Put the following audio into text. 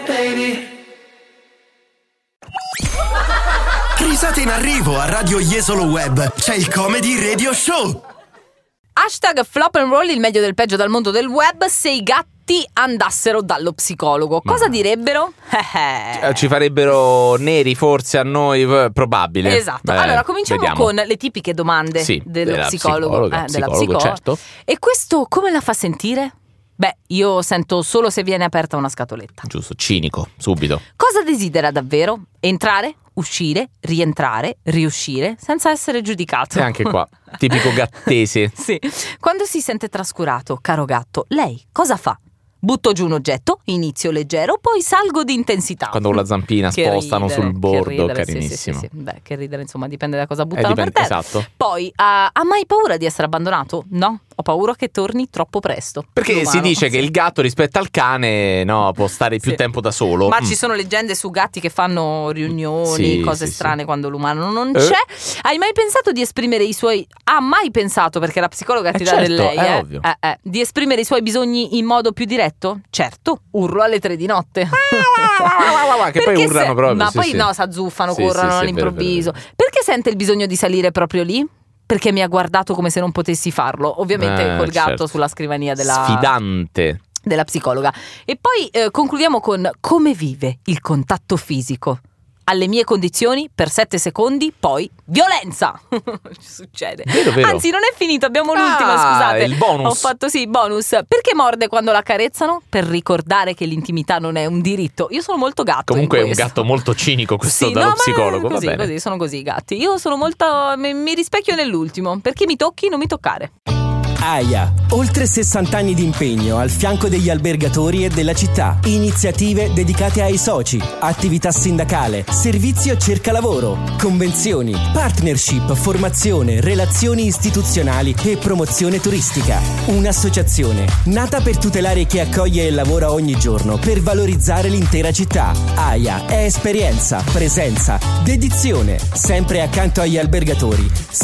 Risate in arrivo a Radio Jesolo Web. C'è il Comedy Radio Show. Hashtag flop and roll, il meglio del peggio dal mondo del web. Se i gatti andassero dallo psicologo, cosa direbbero? Ci farebbero neri forse a noi, probabile. Esatto. Allora cominciamo con le tipiche domande dello psicologo, della psicologa, certo. E questo come la fa sentire? Beh, io sento solo se viene aperta una scatoletta. Giusto, cinico, subito. Cosa desidera davvero? Entrare, uscire, rientrare, riuscire, senza essere giudicato. E anche qua, tipico gattese. Sì. Quando si sente trascurato, caro gatto, lei cosa fa? Butto giù un oggetto, inizio leggero, poi salgo di intensità. Quando con la zampina spostano sul bordo, carinissimo. Sì. Beh, che ridere, insomma, dipende da cosa buttano per te. Esatto. Poi, ha mai paura di essere abbandonato? No, ho paura che torni troppo presto. Perché l'umano. si dice che il gatto rispetto al cane, no, può stare più tempo da solo. Ma ci sono leggende su gatti che fanno riunioni, cose strane quando l'umano non c'è. Hai mai pensato di esprimere i suoi... Ha mai pensato, perché la psicologa ti dà del lei, è ovvio. di esprimere i suoi bisogni in modo più diretto? Certo, urlo alle 3 di notte. Che poi urlano proprio. Ma poi no, s'azzuffano, corrono all'improvviso. Perché sente il bisogno di salire proprio lì? Perché mi ha guardato come se non potessi farlo. Ovviamente col gatto sulla scrivania della... Sfidante. Della psicologa. E poi concludiamo con come vive il contatto fisico. Alle mie condizioni, per 7 secondi, poi violenza. Ci succede. Vero. Anzi, non è finito, abbiamo l'ultima, scusate. Il bonus. Ho fatto bonus. Perché morde quando la carezzano? Per ricordare che l'intimità non è un diritto. Io sono molto gatto. Comunque è un gatto molto cinico questo dallo psicologo. Così, sono così i gatti. Io sono molto... mi rispecchio nell'ultimo. Perché mi tocchi, non mi toccare. AIA, oltre 60 anni di impegno al fianco degli albergatori e della città. Iniziative dedicate ai soci, attività sindacale, servizio cerca lavoro, convenzioni, partnership, formazione, relazioni istituzionali e promozione turistica. Un'associazione nata per tutelare chi accoglie e lavora ogni giorno per valorizzare l'intera città. AIA è esperienza, presenza, dedizione, sempre accanto agli albergatori.